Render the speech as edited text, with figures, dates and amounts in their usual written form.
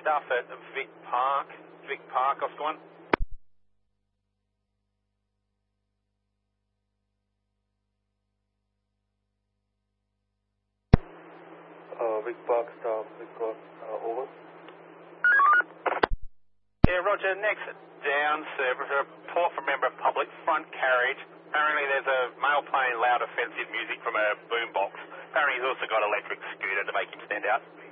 stuff at Vic Park, Oscar 1. Vic Park staff, over. Yeah, Roger, next down service, a report from member of public, front carriage. Apparently there's a male playing loud offensive music from a boombox. Apparently he's also got an electric scooter to make him stand out.